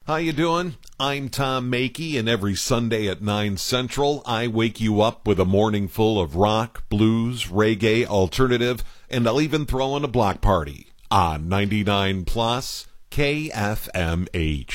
How you doing? I'm Tom Makey, and every Sunday at 9 Central, I wake you up with a morning full of rock, blues, reggae, alternative, and I'll even throw in a block party on 99 Plus KFMH.